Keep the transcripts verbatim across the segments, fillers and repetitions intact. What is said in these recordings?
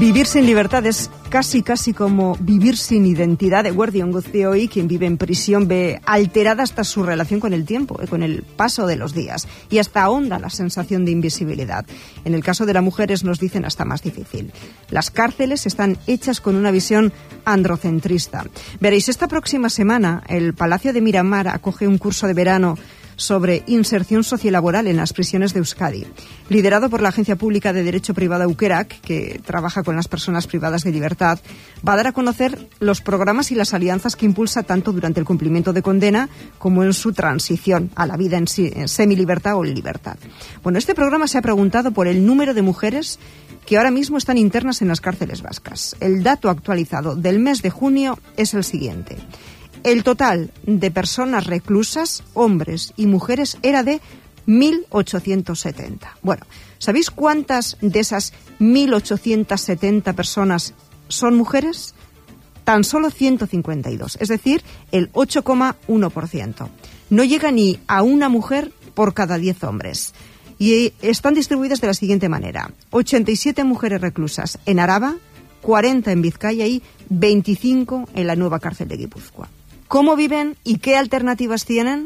Vivir sin libertad es casi, casi como vivir sin identidad. Eguerdion Guztioi, quien vive en prisión, ve alterada hasta su relación con el tiempo, con el paso de los días, y hasta ahonda la sensación de invisibilidad. En el caso de las mujeres nos dicen hasta más difícil. Las cárceles están hechas con una visión androcentrista. Veréis, esta próxima semana el Palacio de Miramar acoge un curso de verano sobre inserción sociolaboral en las prisiones de Euskadi, liderado por la Agencia Pública de Derecho Privado Aukerak, que trabaja con las personas privadas de libertad. Va a dar a conocer los programas y las alianzas que impulsa tanto durante el cumplimiento de condena como en su transición a la vida en, sí, en semilibertad o en libertad. Bueno, este programa se ha preguntado por el número de mujeres que ahora mismo están internas en las cárceles vascas. El dato actualizado del mes de junio es el siguiente. El total de personas reclusas, hombres y mujeres, era de mil ochocientos setenta. Bueno, ¿sabéis cuántas de esas mil ochocientos setenta personas son mujeres? Tan solo ciento cincuenta y dos, es decir, el ocho coma uno por ciento. No llega ni a una mujer por cada diez hombres. Y están distribuidas de la siguiente manera. ochenta y siete mujeres reclusas en Araba, cuarenta en Vizcaya y veinticinco en la nueva cárcel de Guipúzcoa. ¿Cómo viven y qué alternativas tienen?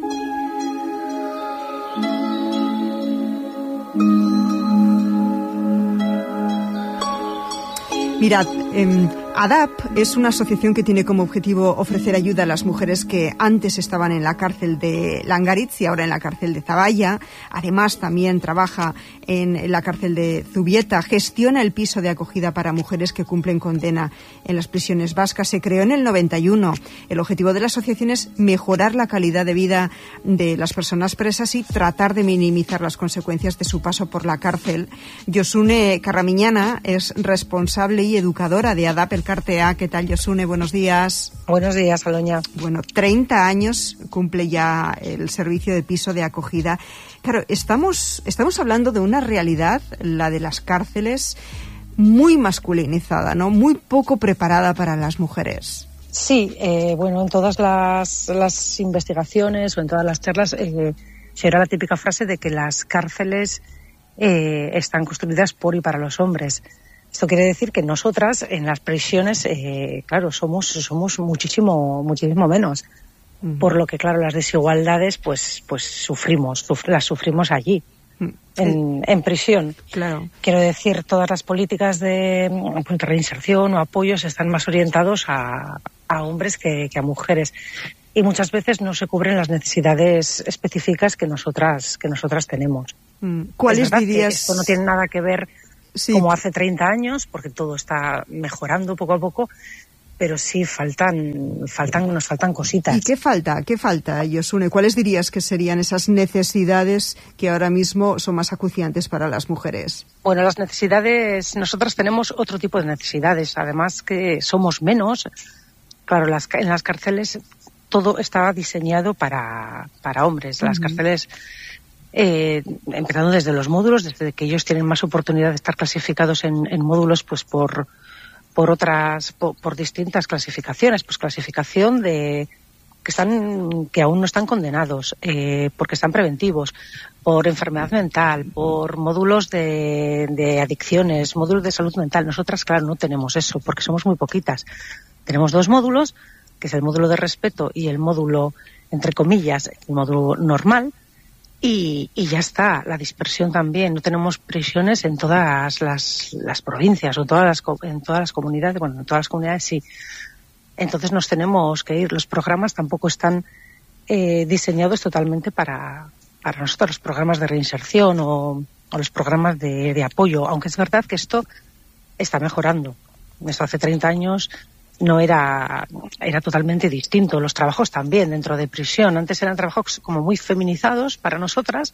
Mirad, eh, A D A P es una asociación que tiene como objetivo ofrecer ayuda a las mujeres que antes estaban en la cárcel de Langaritz y ahora en la cárcel de Zaballa. Además, también trabaja en la cárcel de Zubieta. Gestiona el piso de acogida para mujeres que cumplen condena en las prisiones vascas. Se creó en el noventa y uno. El objetivo de la asociación es mejorar la calidad de vida de las personas presas y tratar de minimizar las consecuencias de su paso por la cárcel. Josune Carramiñana es responsable y educadora de A D A P Elkartea. ¿Qué tal, Josune? Buenos días. Buenos días, Aloña. Bueno, treinta años cumple ya el servicio de piso de acogida. Claro, estamos, estamos hablando de una realidad, la de las cárceles, muy masculinizada, ¿no? Muy poco preparada para las mujeres. Sí, eh, bueno, en todas las, las investigaciones o en todas las charlas eh, se era la típica frase de que las cárceles eh, están construidas por y para los hombres. Esto quiere decir que nosotras en las prisiones, eh, claro, somos somos muchísimo muchísimo menos. Uh-huh. Por lo que, claro, las desigualdades, pues pues sufrimos, suf- las sufrimos allí, uh-huh. en, en prisión. Claro. Quiero decir, todas las políticas de, de reinserción o apoyos están más orientados a, a hombres que, que a mujeres. Y muchas veces no se cubren las necesidades específicas que nosotras que nosotras tenemos. Uh-huh. ¿Cuáles dirías? Esto no tiene nada que ver Sí. como hace treinta años, porque todo está mejorando poco a poco, pero sí faltan, faltan, nos faltan cositas. ¿Y qué falta? ¿Qué falta, Josune? ¿Cuáles dirías que serían esas necesidades que ahora mismo son más acuciantes para las mujeres? Bueno, las necesidades, nosotras tenemos otro tipo de necesidades, además que somos menos. Claro, las, en las cárceles todo está diseñado para, para hombres. Las uh-huh. cárceles, Eh, empezando desde los módulos, desde que ellos tienen más oportunidad de estar clasificados en, en módulos, pues por por otras, por, por distintas clasificaciones, pues clasificación de que están, que aún no están condenados, eh, porque están preventivos, por enfermedad mental, por módulos de, de adicciones, módulos de salud mental. Nosotras, claro, no tenemos eso, porque somos muy poquitas. Tenemos dos módulos, que es el módulo de respeto y el módulo, entre comillas, el módulo normal. Y, y ya está, la dispersión también. No tenemos prisiones en todas las, las provincias o en todas las, en todas las comunidades. Bueno, en todas las comunidades sí. Entonces nos tenemos que ir. Los programas tampoco están eh, diseñados totalmente para, para nosotros, los programas de reinserción o, o los programas de, de apoyo. Aunque es verdad que esto está mejorando. Esto hace treinta años no era, era totalmente distinto. Los trabajos también dentro de prisión. Antes eran trabajos como muy feminizados para nosotras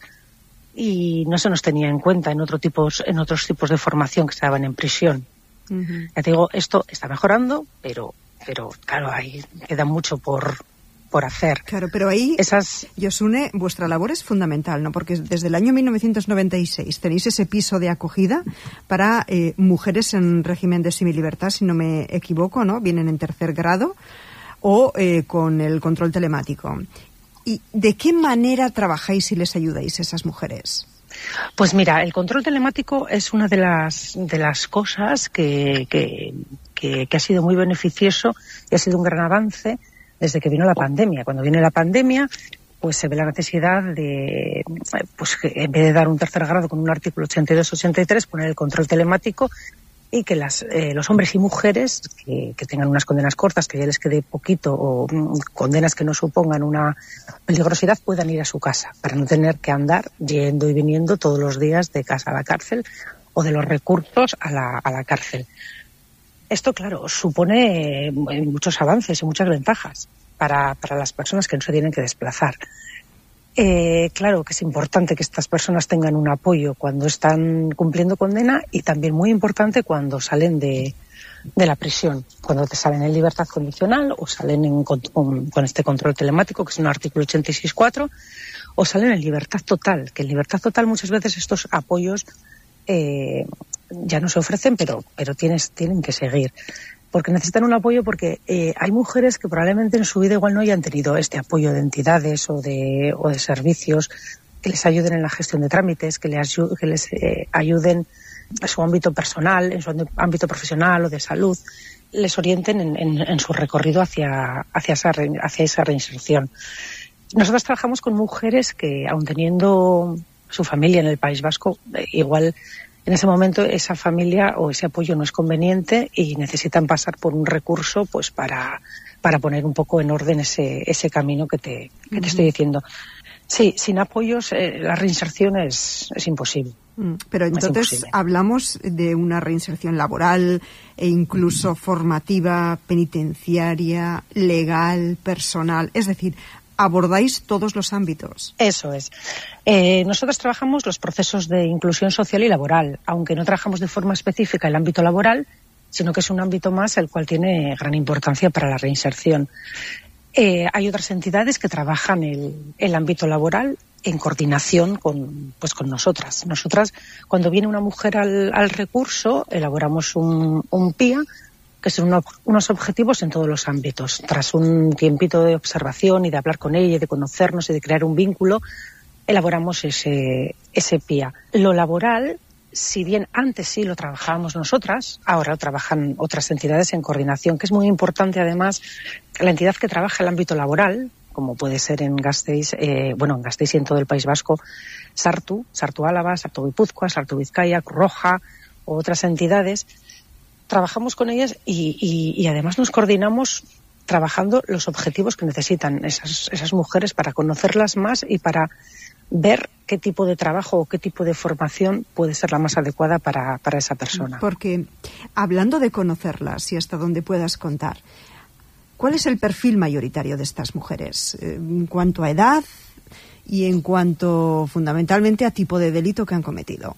y no se nos tenía en cuenta en otro tipos, en otros tipos de formación que se daban en prisión. Uh-huh. Ya te digo, esto está mejorando, pero, pero claro, ahí queda mucho por, por hacer. Claro, pero ahí, Esas... Josune, vuestra labor es fundamental, ¿no? Porque desde el año mil novecientos noventa y seis tenéis ese piso de acogida para eh, mujeres en régimen de semilibertad, si no me equivoco, ¿no? Vienen en tercer grado o eh, con el control telemático. ¿Y de qué manera trabajáis y les ayudáis a esas mujeres? Pues mira, el control telemático es una de las de las cosas que, que, que, que ha sido muy beneficioso y ha sido un gran avance desde que vino la pandemia. Cuando viene la pandemia, pues se ve la necesidad de, pues que en vez de dar un tercer grado con un artículo ochenta y dos ochenta y tres, poner el control telemático y que las, eh, los hombres y mujeres que, que tengan unas condenas cortas, que ya les quede poquito, o mm, condenas que no supongan una peligrosidad, puedan ir a su casa, para no tener que andar yendo y viniendo todos los días de casa a la cárcel o de los recursos a la, a la cárcel. Esto, claro, supone eh, muchos avances y muchas ventajas para, para las personas que no se tienen que desplazar. Eh, claro que es importante que estas personas tengan un apoyo cuando están cumpliendo condena y también muy importante cuando salen de, de la prisión, cuando te salen en libertad condicional o salen en, con, con, con este control telemático, que es un artículo ochenta y seis cuatro, o salen en libertad total, que en libertad total muchas veces estos apoyos eh, ya no se ofrecen, pero, pero tienes, tienen que seguir. Porque necesitan un apoyo, porque eh, hay mujeres que probablemente en su vida igual no hayan tenido este apoyo de entidades o de, o de servicios que les ayuden en la gestión de trámites, que les, que les eh, ayuden en su ámbito personal, en su ámbito profesional o de salud, les orienten en, en, en su recorrido hacia, hacia, esa, hacia esa reinserción. Nosotros trabajamos con mujeres que, aun teniendo su familia en el País Vasco, eh, igual en ese momento esa familia o ese apoyo no es conveniente y necesitan pasar por un recurso pues para, para poner un poco en orden ese, ese camino que te, que te uh-huh. estoy diciendo. Sí, sin apoyos eh, la reinserción es, es imposible. Pero entonces hablamos de una reinserción laboral e incluso formativa, penitenciaria, legal, personal, es decir, abordáis todos los ámbitos. Eso es. Eh, nosotros trabajamos los procesos de inclusión social y laboral, aunque no trabajamos de forma específica el ámbito laboral, sino que es un ámbito más el cual tiene gran importancia para la reinserción. Eh, hay otras entidades que trabajan el, el ámbito laboral en coordinación con, pues con nosotras. Nosotras, cuando viene una mujer al, al recurso, elaboramos un, un P I A, que son uno, unos objetivos en todos los ámbitos. Tras un tiempito de observación y de hablar con ella, y de conocernos y de crear un vínculo, elaboramos ese, ese P I A. Lo laboral, si bien antes sí lo trabajábamos nosotras, ahora lo trabajan otras entidades en coordinación, que es muy importante además la entidad que trabaja el ámbito laboral, como puede ser en Gasteiz, eh, bueno, en Gasteiz y en todo el País Vasco, Sartu, Sartu Álava, Sartu Guipúzcoa, Sartu Vizcaya, Cruz Roja, o otras entidades. Trabajamos con ellas y, y, y además nos coordinamos trabajando los objetivos que necesitan esas, esas mujeres para conocerlas más y para ver qué tipo de trabajo o qué tipo de formación puede ser la más adecuada para, para esa persona. Porque, hablando de conocerlas y hasta donde puedas contar, ¿cuál es el perfil mayoritario de estas mujeres en cuanto a edad y en cuanto fundamentalmente a tipo de delito que han cometido?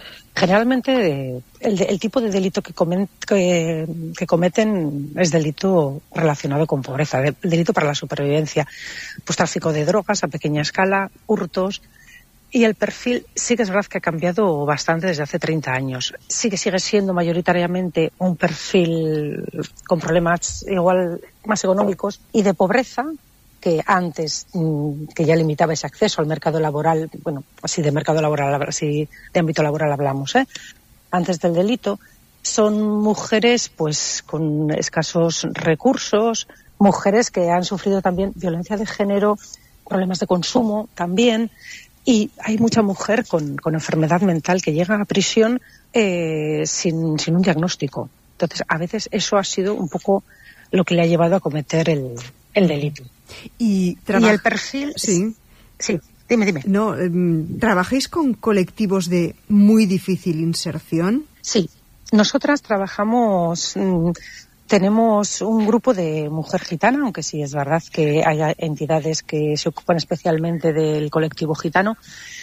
Generalmente el, el tipo de delito que, comen, que, que cometen es delito relacionado con pobreza, de, delito para la supervivencia, pues tráfico de drogas a pequeña escala, hurtos, y el perfil sí que es verdad que ha cambiado bastante desde hace treinta años. Sí que sigue siendo mayoritariamente un perfil con problemas igual más económicos y de pobreza, que antes, que ya limitaba ese acceso al mercado laboral, bueno, así de mercado laboral, así de ámbito laboral hablamos, ¿eh? Antes del delito, son mujeres pues con escasos recursos, mujeres que han sufrido también violencia de género, problemas de consumo también, y hay mucha mujer con, con enfermedad mental que llega a prisión eh, sin, sin un diagnóstico. Entonces, a veces eso ha sido un poco lo que le ha llevado a cometer el, el delito. Y, y el perfil... Sí. Sí, dime, dime. No, eh, ¿trabajáis con colectivos de muy difícil inserción? Sí, nosotras trabajamos... Mmm, tenemos un grupo de mujer gitana, aunque sí es verdad que hay entidades que se ocupan especialmente del colectivo gitano,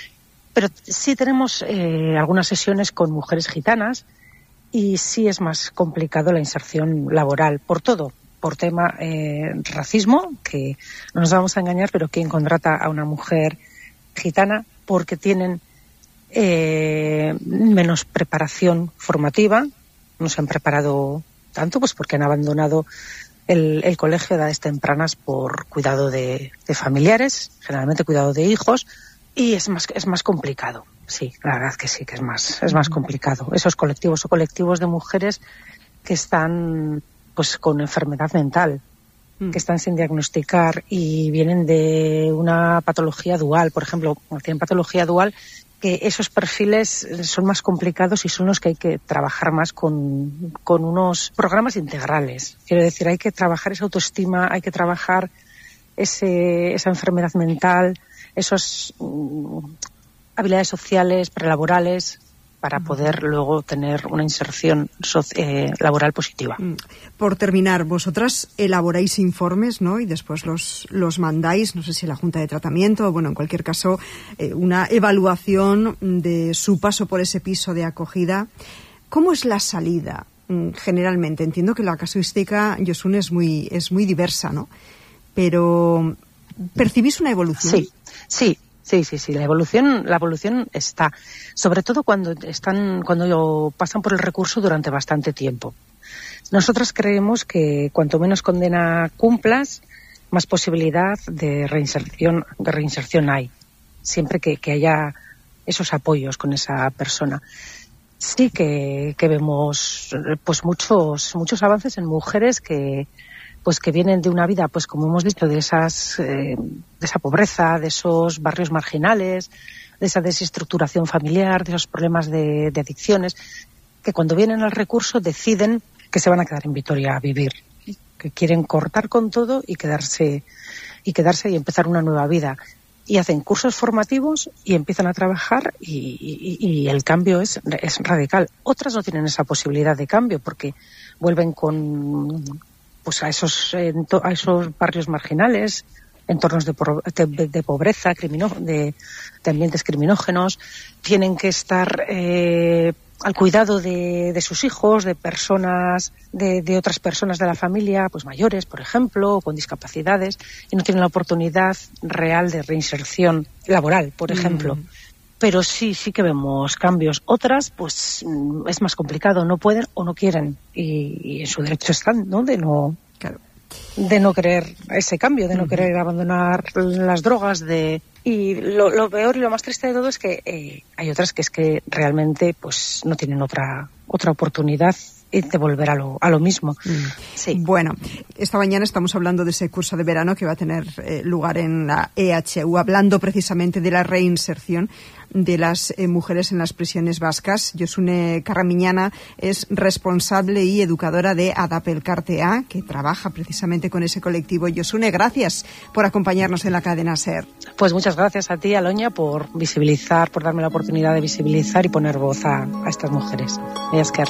pero sí tenemos eh, algunas sesiones con mujeres gitanas y sí es más complicado la inserción laboral, por todo. Por tema eh, racismo, que no nos vamos a engañar, pero ¿quién contrata a una mujer gitana? Porque tienen eh, menos preparación formativa, no se han preparado tanto, pues porque han abandonado el, el colegio a edades tempranas por cuidado de, de familiares, generalmente cuidado de hijos, y es más, es más complicado. sí, la verdad que sí, que es más, es más complicado. Esos colectivos o colectivos de mujeres que están pues con enfermedad mental, mm. que están sin diagnosticar y vienen de una patología dual, por ejemplo, tienen patología dual, que esos perfiles son más complicados y son los que hay que trabajar más con, con unos programas integrales. Quiero decir, hay que trabajar esa autoestima, hay que trabajar ese, esa enfermedad mental, esas um, habilidades sociales, prelaborales, para poder luego tener una inserción soci- eh, laboral positiva. Por terminar, vosotras elaboráis informes, ¿no? Y después los, los mandáis, no sé si a la Junta de Tratamiento, o bueno, en cualquier caso, eh, una evaluación de su paso por ese piso de acogida. ¿Cómo es la salida? Generalmente, entiendo que la casuística, Josune, es muy, es muy diversa, ¿no? Pero, ¿percibís una evolución? Sí, sí. Sí, sí, sí. La evolución, la evolución está, sobre todo cuando están, cuando pasan por el recurso durante bastante tiempo. Nosotros creemos que cuanto menos condena cumplas, más posibilidad de reinserción, de reinserción hay. Siempre que, que haya esos apoyos con esa persona. Sí que, que vemos, pues muchos, muchos avances en mujeres que, pues que vienen de una vida, pues como hemos dicho, de esas, eh, de esa pobreza, de esos barrios marginales, de esa desestructuración familiar, de esos problemas de, de adicciones, que cuando vienen al recurso deciden que se van a quedar en Vitoria a vivir, que quieren cortar con todo y quedarse, y quedarse y empezar una nueva vida. Y hacen cursos formativos y empiezan a trabajar y, y, y el cambio es, es radical. Otras no tienen esa posibilidad de cambio porque vuelven con pues a esos a esos barrios marginales, entornos de, de, de pobreza, crimino, de, de ambientes criminógenos, tienen que estar eh, al cuidado de, de sus hijos, de personas, de, de otras personas de la familia, pues mayores, por ejemplo, o con discapacidades, y no tienen la oportunidad real de reinserción laboral, por ejemplo. Mm. Pero sí, sí que vemos cambios. Otras, pues, es más complicado, no pueden o no quieren. Y, y en su derecho están, ¿no? De no, claro. de no querer ese cambio, de no uh-huh. querer abandonar las drogas. de Y lo, lo peor y lo más triste de todo es que eh, hay otras que es que realmente, pues, no tienen otra, otra oportunidad de volver a lo, a lo mismo. Mm. Sí. Bueno, esta mañana estamos hablando de ese curso de verano que va a tener eh, lugar en la E H U, hablando precisamente de la reinserción de las eh, mujeres en las prisiones vascas. Josune Carramiñana es responsable y educadora de Adapelkartea, que trabaja precisamente con ese colectivo. Josune, gracias por acompañarnos en la cadena SER. Pues muchas gracias a ti, Aloña, por visibilizar, por darme la oportunidad de visibilizar y poner voz a, a estas mujeres. Esker.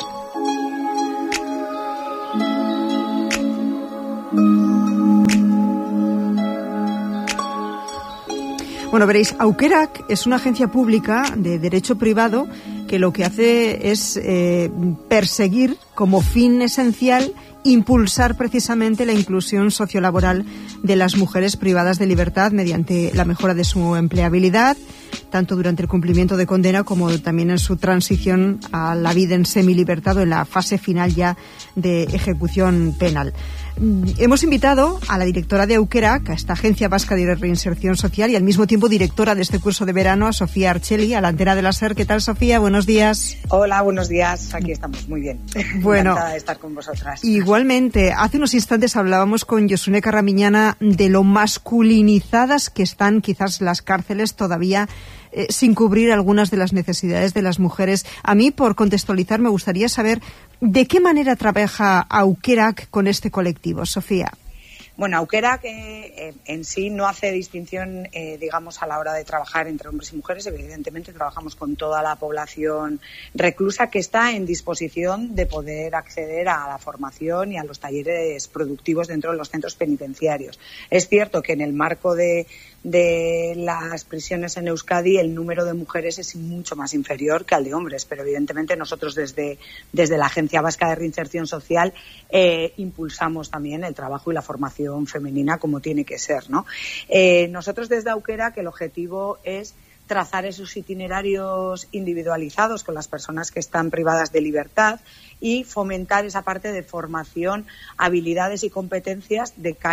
Bueno, veréis, Aukerak es una agencia pública de derecho privado que lo que hace es eh, perseguir como fin esencial impulsar precisamente la inclusión sociolaboral de las mujeres privadas de libertad mediante la mejora de su empleabilidad, tanto durante el cumplimiento de condena como también en su transición a la vida en semilibertad o en la fase final ya de ejecución penal. Hemos invitado a la directora de Aukerak, a esta agencia vasca de reinserción social y al mismo tiempo directora de este curso de verano, a Sofía Archeli, a la antena de la SER. ¿Qué tal, Sofía? Buenos días. Hola, buenos días. Aquí estamos, muy bien. Bueno, encantada de estar con vosotras. Igualmente, hace unos instantes hablábamos con Josune Carramiñana de lo masculinizadas que están quizás las cárceles todavía eh, sin cubrir algunas de las necesidades de las mujeres. A mí, por contextualizar, me gustaría saber de qué manera trabaja Aukerak con este colectivo. Sofía. Bueno, Aukerak eh, en sí no hace distinción, eh, digamos, a la hora de trabajar entre hombres y mujeres. Evidentemente trabajamos con toda la población reclusa que está en disposición de poder acceder a la formación y a los talleres productivos dentro de los centros penitenciarios. Es cierto que en el marco de de las prisiones en Euskadi el número de mujeres es mucho más inferior que al de hombres, pero evidentemente nosotros desde, desde la Agencia Vasca de Reinserción Social eh, impulsamos también el trabajo y la formación femenina como tiene que ser, ¿no? Eh, nosotros desde Aukerak que el objetivo es trazar esos itinerarios individualizados con las personas que están privadas de libertad y fomentar esa parte de formación, habilidades y competencias de cara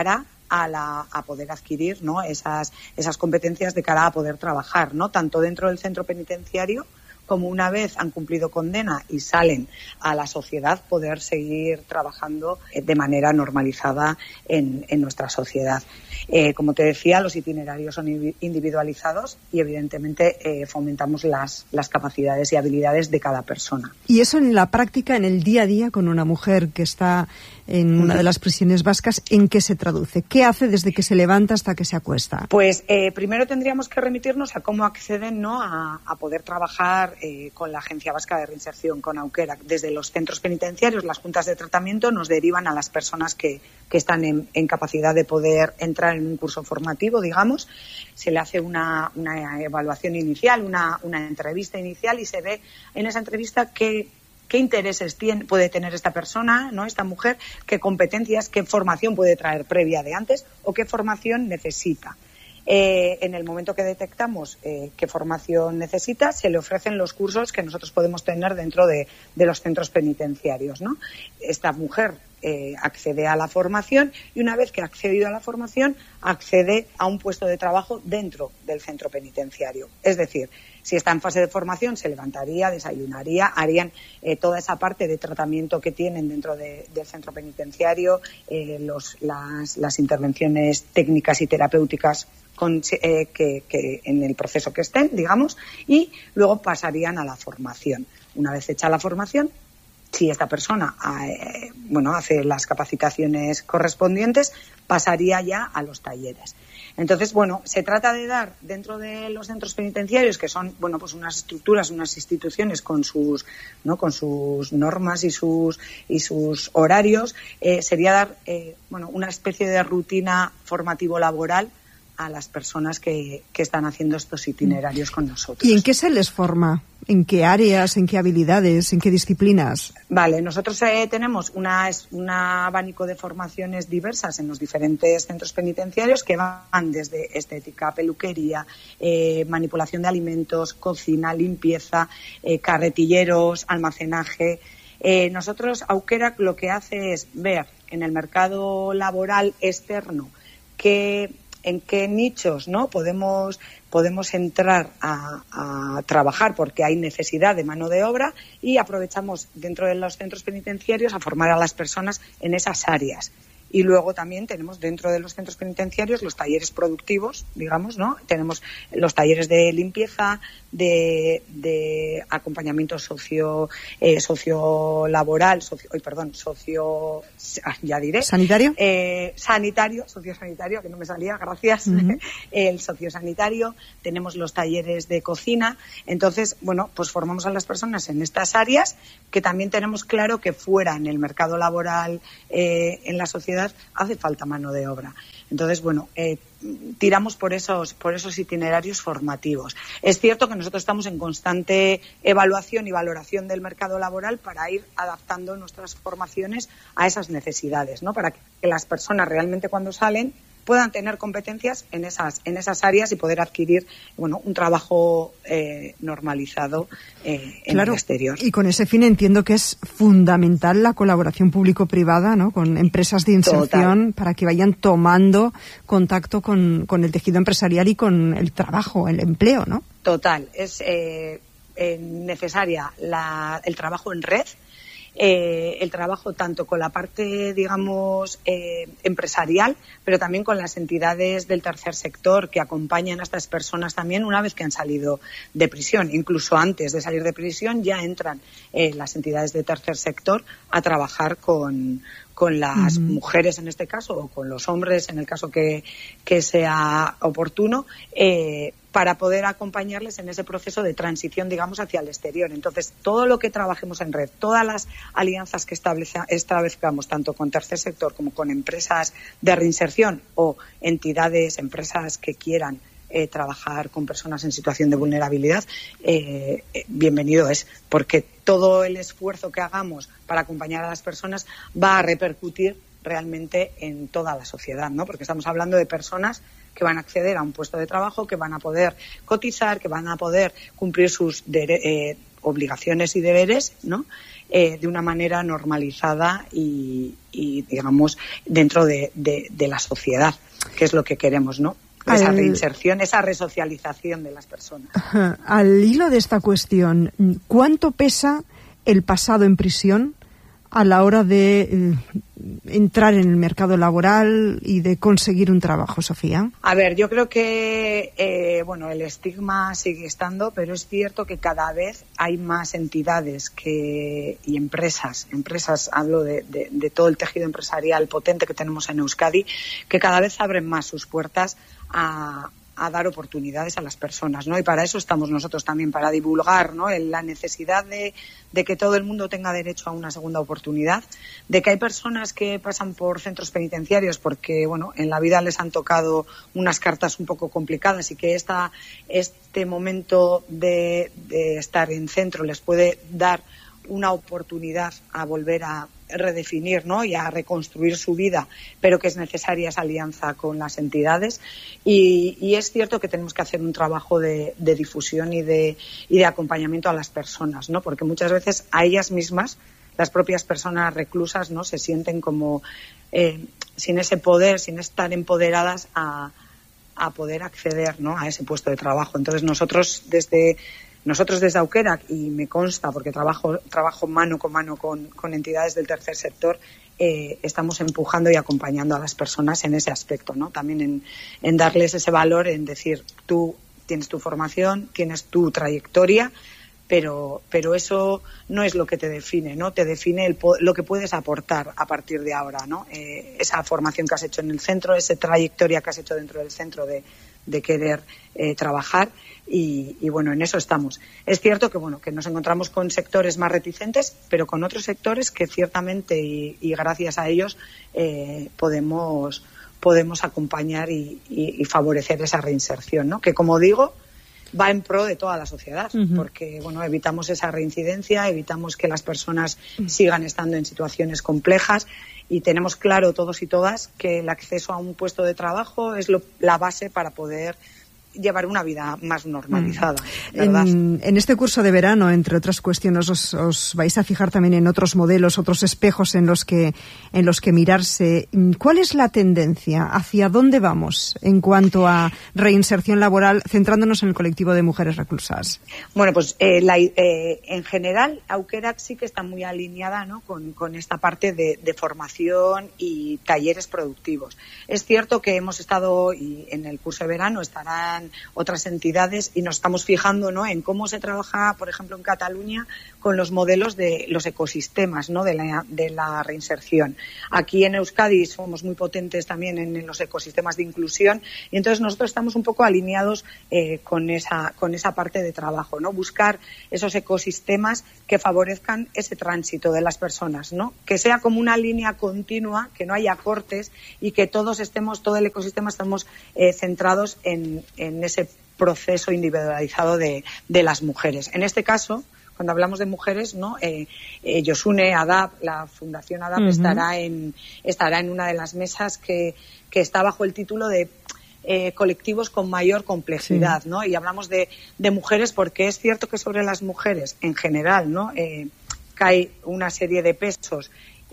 a, la, a poder adquirir, ¿no?, esas, esas competencias de cara a poder trabajar, ¿no?, tanto dentro del centro penitenciario como una vez han cumplido condena y salen a la sociedad, poder seguir trabajando de manera normalizada en, en nuestra sociedad. Eh, como te decía, los itinerarios son individualizados y evidentemente eh, fomentamos las, las capacidades y habilidades de cada persona. Y eso en la práctica, en el día a día, con una mujer que está en una de las prisiones vascas, ¿en qué se traduce? ¿Qué hace desde que se levanta hasta que se acuesta? Pues eh, primero tendríamos que remitirnos a cómo acceden, ¿no?, a, a poder trabajar eh, con la Agencia Vasca de Reinserción, con Aukerak. Desde los centros penitenciarios, las juntas de tratamiento nos derivan a las personas que, que están en, en capacidad de poder entrar en un curso formativo, digamos. Se le hace una, una evaluación inicial, una, una entrevista inicial, y se ve en esa entrevista qué qué intereses tiene, puede tener esta persona, ¿no?, esta mujer, qué competencias, qué formación puede traer previa de antes o qué formación necesita. Eh, en el momento que detectamos eh, qué formación necesita, se le ofrecen los cursos que nosotros podemos tener dentro de, de los centros penitenciarios, ¿no? Esta mujer eh, accede a la formación y una vez que ha accedido a la formación, accede a un puesto de trabajo dentro del centro penitenciario. Es decir, si está en fase de formación, se levantaría, desayunaría, harían eh, toda esa parte de tratamiento que tienen dentro de, del centro penitenciario, eh, los, las, las intervenciones técnicas y terapéuticas con, eh, que, que en el proceso que estén, digamos, y luego pasarían a la formación. Una vez hecha la formación, si esta persona eh, bueno, hace las capacitaciones correspondientes, pasaría ya a los talleres. Entonces, bueno, se trata de dar dentro de los centros penitenciarios, que son, bueno, pues unas estructuras, unas instituciones con sus, ¿no?, con sus normas y sus y sus horarios, eh, sería dar, eh, bueno, una especie de rutina formativo laboral a las personas que, que están haciendo estos itinerarios con nosotros. ¿Y en qué se les forma? ¿En qué áreas? ¿En qué habilidades? ¿En qué disciplinas? Vale, nosotros eh, tenemos una, un abanico de formaciones diversas en los diferentes centros penitenciarios que van desde estética, peluquería, eh, manipulación de alimentos, cocina, limpieza, eh, carretilleros, almacenaje. Eh, nosotros, Aukerak, lo que hace es ver en el mercado laboral externo que en qué nichos, ¿no?, podemos podemos entrar a, a trabajar porque hay necesidad de mano de obra, y aprovechamos dentro de los centros penitenciarios a formar a las personas en esas áreas. Y luego también tenemos dentro de los centros penitenciarios los talleres productivos, digamos, ¿no? Tenemos los talleres de limpieza, de, de acompañamiento socio eh, sociolaboral, socio, oh, perdón, socio, ya diré. ¿Sanitario? Eh, sanitario, sociosanitario, que no me salía, gracias. Uh-huh. El sociosanitario, tenemos los talleres de cocina. Entonces, bueno, pues formamos a las personas en estas áreas, que también tenemos claro que fuera en el mercado laboral, eh, en la sociedad, hace falta mano de obra. Entonces, bueno, eh, tiramos por esos, por esos itinerarios formativos. Es cierto que nosotros estamos en constante evaluación y valoración del mercado laboral para ir adaptando nuestras formaciones a esas necesidades, ¿no?, para que las personas realmente cuando salen puedan tener competencias en esas en esas áreas y poder adquirir, bueno, un trabajo eh, normalizado eh, en claro, el exterior. Y con ese fin entiendo que es fundamental la colaboración público-privada, ¿no?, con empresas de inserción. Total. Para que vayan tomando contacto con, con el tejido empresarial y con el trabajo, el empleo, ¿no? Total, es eh, eh, necesaria la, el trabajo en red. Eh, el trabajo tanto con la parte, digamos, eh, empresarial, pero también con las entidades del tercer sector que acompañan a estas personas también una vez que han salido de prisión. Incluso antes de salir de prisión ya entran eh, las entidades del tercer sector a trabajar con, con las uh-huh. mujeres en este caso, o con los hombres en el caso que, que sea oportuno, eh, para poder acompañarles en ese proceso de transición, digamos, hacia el exterior. Entonces, todo lo que trabajemos en red, todas las alianzas que establezcamos, tanto con tercer sector como con empresas de reinserción o entidades, empresas que quieran eh, trabajar con personas en situación de vulnerabilidad, eh, eh, bienvenido es, porque todo el esfuerzo que hagamos para acompañar a las personas va a repercutir realmente en toda la sociedad, ¿no? Porque estamos hablando de personas que van a acceder a un puesto de trabajo, que van a poder cotizar, que van a poder cumplir sus dere- eh, obligaciones y deberes, ¿no? Eh, de una manera normalizada y, y digamos, dentro de, de, de la sociedad, que es lo que queremos, ¿no? Esa Al... reinserción, esa resocialización de las personas. Al hilo de esta cuestión, ¿cuánto pesa el pasado en prisión a la hora de eh, entrar en el mercado laboral y de conseguir un trabajo, Sofía? A ver, yo creo que eh, bueno, el estigma sigue estando, pero es cierto que cada vez hay más entidades que y empresas, empresas, hablo de, de, de todo el tejido empresarial potente que tenemos en Euskadi, que cada vez abren más sus puertas a a dar oportunidades a las personas, ¿no? Y para eso estamos nosotros también, para divulgar, ¿no? La necesidad de, de que todo el mundo tenga derecho a una segunda oportunidad, de que hay personas que pasan por centros penitenciarios porque, bueno, en la vida les han tocado unas cartas un poco complicadas y que esta, este momento de, de estar en centro les puede dar una oportunidad a volver a redefinir, ¿no? Y a reconstruir su vida, pero que es necesaria esa alianza con las entidades y, y es cierto que tenemos que hacer un trabajo de, de difusión y de, y de acompañamiento a las personas, ¿no? Porque muchas veces a ellas mismas, las propias personas reclusas, ¿no? Se sienten como eh, sin ese poder, sin estar empoderadas a, a poder acceder, ¿no? A ese puesto de trabajo. Entonces nosotros desde Nosotros desde Aukerak, y me consta porque trabajo trabajo mano con mano con, con entidades del tercer sector, eh, estamos empujando y acompañando a las personas en ese aspecto, ¿no? También en, en darles ese valor, en decir, tú tienes tu formación, tienes tu trayectoria, pero pero eso no es lo que te define, ¿no? Te define el, lo que puedes aportar a partir de ahora, ¿no? Eh, esa formación que has hecho en el centro, esa trayectoria que has hecho dentro del centro de de querer eh, trabajar y, y bueno, en eso estamos. Es cierto que bueno que nos encontramos con sectores más reticentes, pero con otros sectores que ciertamente y, y gracias a ellos eh, podemos podemos acompañar y, y, y favorecer esa reinserción, ¿no? Que como digo va en pro de toda la sociedad, uh-huh. porque bueno evitamos esa reincidencia, evitamos que las personas uh-huh. sigan estando en situaciones complejas. Y tenemos claro todos y todas que el acceso a un puesto de trabajo es lo, la base para poder llevar una vida más normalizada, mm. en, en este curso de verano, entre otras cuestiones, os, os vais a fijar también en otros modelos, otros espejos en los que en los que mirarse. ¿Cuál es la tendencia? ¿Hacia dónde vamos en cuanto a reinserción laboral, centrándonos en el colectivo de mujeres reclusas? Bueno, pues eh, la, eh, en general, Aukerak sí que está muy alineada, ¿no? con, con esta parte de, de formación y talleres productivos. Es cierto que hemos estado, y en el curso de verano estarán otras entidades y nos estamos fijando, ¿no? en cómo se trabaja, por ejemplo, en Cataluña con los modelos de los ecosistemas, ¿no? de, la, de la reinserción. Aquí en Euskadi somos muy potentes también en, en los ecosistemas de inclusión y entonces nosotros estamos un poco alineados eh, con esa con esa parte de trabajo, ¿no? Buscar esos ecosistemas que favorezcan ese tránsito de las personas, ¿no? Que sea como una línea continua, que no haya cortes y que todos estemos, todo el ecosistema estemos eh, centrados en, en en ese proceso individualizado de, de las mujeres. En este caso, cuando hablamos de mujeres, ¿no? Eh, eh, Josune, ADAP, la Fundación ADAP uh-huh. estará en estará en una de las mesas que, que está bajo el título de eh, colectivos con mayor complejidad, sí. ¿no? Y hablamos de, de mujeres porque es cierto que sobre las mujeres en general, ¿no? Eh, cae una serie de pesos.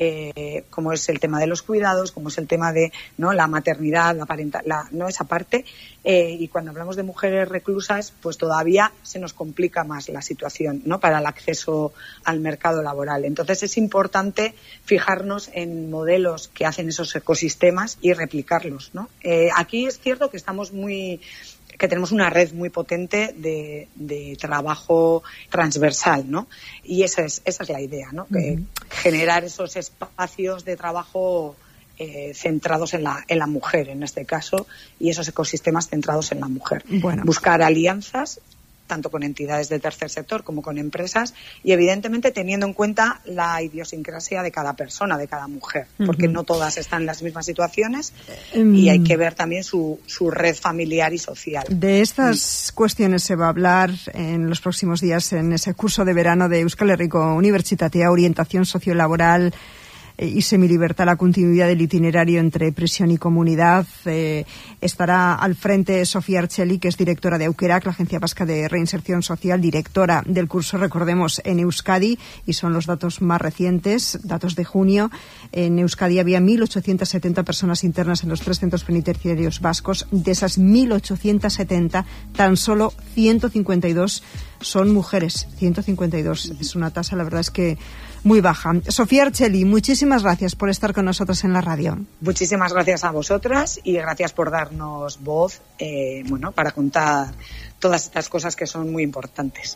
Eh, como es el tema de los cuidados, como es el tema de no la maternidad, la parental, la, no esa parte, eh, y cuando hablamos de mujeres reclusas, pues todavía se nos complica más la situación, ¿no? Para el acceso al mercado laboral. Entonces es importante fijarnos en modelos que hacen esos ecosistemas y replicarlos, ¿no? Eh, aquí es cierto que estamos muy que tenemos una red muy potente de, de trabajo transversal, ¿no? Y esa es esa es la idea, ¿no? Uh-huh. Que generar esos espacios de trabajo eh, centrados en la en la mujer, en este caso, y esos ecosistemas centrados en la mujer. Bueno. Buscar alianzas tanto con entidades del tercer sector como con empresas y evidentemente teniendo en cuenta la idiosincrasia de cada persona, de cada mujer, porque uh-huh. no todas están en las mismas situaciones um, y hay que ver también su, su red familiar y social. De estas uh-huh. cuestiones se va a hablar en los próximos días en ese curso de verano de Euskal Herriko Unibertsitatea, orientación sociolaboral eh, y semilibertad la continuidad del itinerario entre prisión y comunidad. Eh, estará al frente Sofía Archeli, que es directora de Aukerak, la Agencia Vasca de Reinserción Social, directora del curso, recordemos, en Euskadi, y son los datos más recientes, datos de junio. En Euskadi había mil ochocientas setenta personas internas en los tres centros penitenciarios vascos. De esas mil ochocientas setenta, tan solo ciento cincuenta y dos son mujeres. ciento cincuenta y dos es una tasa, la verdad es que muy baja. Sofía Archeli, muchísimas gracias por estar con nosotros en la radio. Muchísimas gracias a vosotras y gracias por darnos voz, eh, bueno, para contar todas estas cosas que son muy importantes.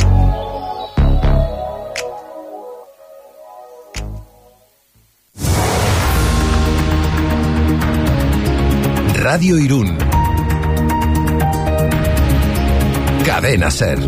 Radio Irún. Cadena Ser.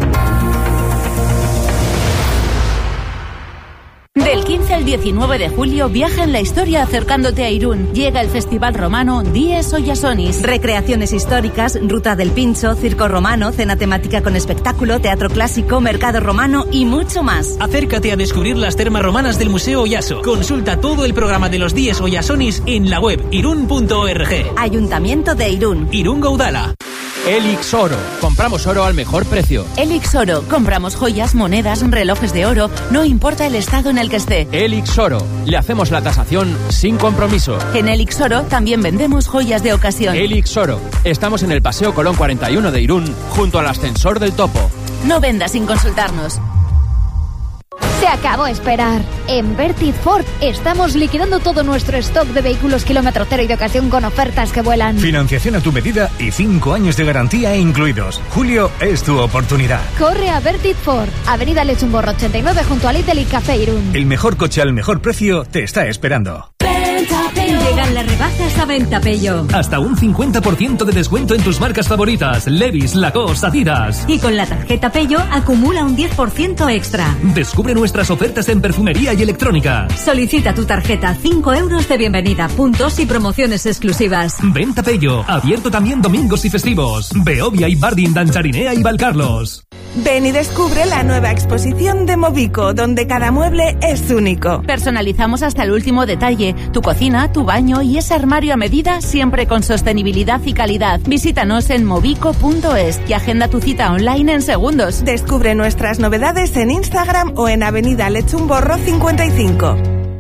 Del quince al diecinueve de julio viaja en la historia acercándote a Irún. Llega el Festival Romano Dies Oyasonis. Recreaciones históricas, ruta del pincho, circo romano, cena temática con espectáculo, teatro clásico, mercado romano y mucho más. Acércate a descubrir las termas romanas del Museo Oyaso. Consulta todo el programa de los Dies Oyasonis en la web irún punto org. Ayuntamiento de Irún. Irún Gaudala. Elix Oro. Compramos oro al mejor precio. Elix Oro. Compramos joyas, monedas, relojes de oro, no importa el estado en el que esté. Elix Oro. Le hacemos la tasación sin compromiso. En Elix Oro también vendemos joyas de ocasión. Elix Oro. Estamos en el Paseo Colón cuarenta y uno de Irún, junto al ascensor del Topo. No vendas sin consultarnos. Se acabó esperar. En Vertiv Ford estamos liquidando todo nuestro stock de vehículos kilómetro cero y de ocasión con ofertas que vuelan. Financiación a tu medida y cinco años de garantía incluidos. Julio es tu oportunidad. Corre a Vertiv Ford, Avenida Lechumborro ochenta y nueve junto a Lidl y Café Irún. El mejor coche al mejor precio te está esperando. Llegan las rebajas a Ventapello. Hasta un cincuenta por ciento de descuento en tus marcas favoritas: Levi's, Lacoste, Adidas. Y con la tarjeta Pello acumula un diez por ciento extra. Descubre nuestras ofertas en perfumería y electrónica. Solicita tu tarjeta, cinco euros de bienvenida, puntos y promociones exclusivas. Ventapello, abierto también domingos y festivos. Beovia y Bardin, Dancharinea y Valcarlos. Ven y descubre la nueva exposición de Movico, donde cada mueble es único. Personalizamos hasta el último detalle. Tu cocina, tu baño y ese armario a medida, siempre con sostenibilidad y calidad. Visítanos en movico punto es y agenda tu cita online en segundos. Descubre nuestras novedades en Instagram o en Avenida Lechumborro cincuenta y cinco.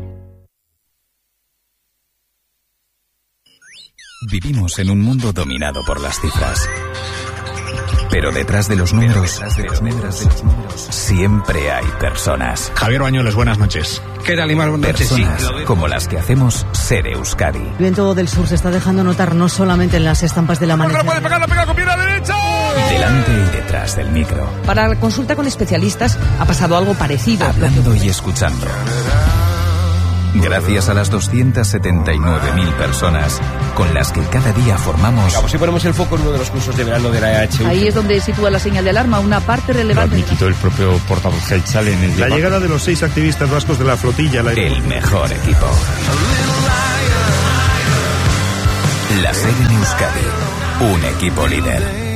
Vivimos en un mundo dominado por las cifras. Pero detrás de los números, detrás de los números, de los números siempre hay personas. Javier Bañuelos, buenas noches. ¿Qué tal, Imar? Buenas noches. Personas sí, como las que hacemos Ser Euskadi. El viento del sur se está dejando notar no solamente en las estampas del amanecer. ¡No puede pegar, la pega con pierna derecha! Delante y detrás del micro. Para la consulta con especialistas ha pasado algo parecido. Hablando y escuchando. Gracias a las doscientas setenta y nueve mil personas con las que cada día formamos... Vamos, si ponemos el foco en uno de los cursos de verano de la E H U. Ahí es donde sitúa la señal de alarma, una parte relevante... Lo admitió el propio portavoz Gelchal en el... La debate. Llegada de los seis activistas vascos de la flotilla... La... El mejor equipo. La SER en Euskadi. Un equipo líder.